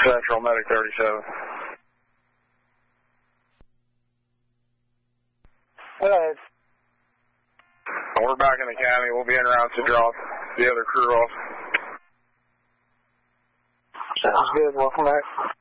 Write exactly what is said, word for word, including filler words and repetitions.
Central, Medic thirty-seven. Alright. We're back in the county. We'll be en route to drop the other crew off. Sounds good. Welcome back.